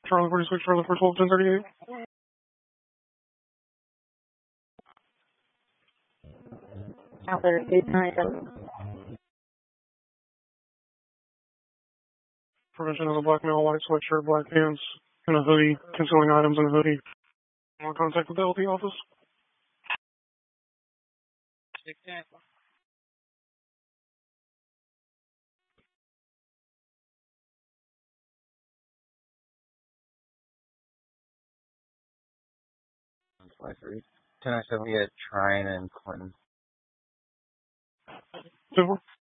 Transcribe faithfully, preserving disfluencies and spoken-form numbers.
Charlie forty-six, Charlie first hold, ten thirty-eight. Alpha eight nine seven. Prevention of a black male, white sweatshirt, black pants, and a hoodie, concealing items in a hoodie. More contact with the L P office. five three. ten oh seven, we had Trine and Clinton. Super.